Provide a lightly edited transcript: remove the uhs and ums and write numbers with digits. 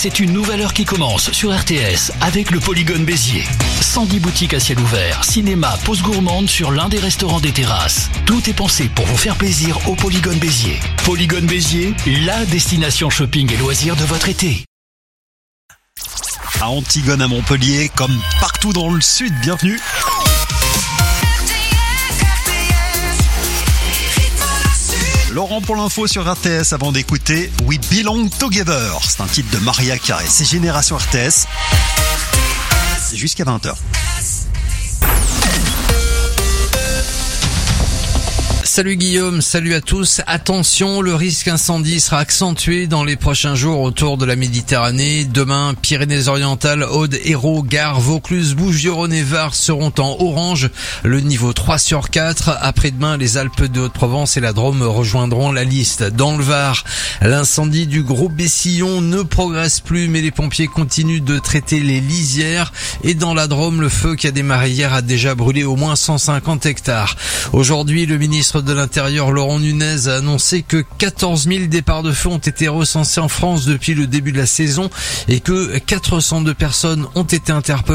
c'est une nouvelle heure qui commence sur RTS avec le Polygone Béziers. 110 boutiques à ciel ouvert, cinéma, pause gourmande sur l'un des restaurants des terrasses. Tout est pensé pour vous faire plaisir au Polygone Béziers. Polygone Béziers, la destination shopping et loisirs de votre été. À Antigone, à Montpellier, comme partout dans le sud, bienvenue. Laurent pour l'info sur RTS avant d'écouter We Belong Together. C'est un titre de Maria Carey. C'est Génération RTS. C'est jusqu'à 20h. Salut Guillaume, salut à tous. Attention, le risque incendie sera accentué dans les prochains jours autour de la Méditerranée. Demain, Pyrénées-Orientales, Aude, Hérault, Gare, Vaucluse, Bouches-du-Rhône et Var seront en orange, le niveau 3 sur 4. Après-demain, les Alpes de Haute-Provence et la Drôme rejoindront la liste. Dans le Var, l'incendie du Gros Bessillon ne progresse plus, mais les pompiers continuent de traiter les lisières. Et dans la Drôme, le feu qui a démarré hier a déjà brûlé au moins 150 hectares. Aujourd'hui, le ministre de l'Intérieur, Laurent Nunez, a annoncé que 14 000 départs de feu ont été recensés en France depuis le début de la saison et que 402 personnes ont été interpellées.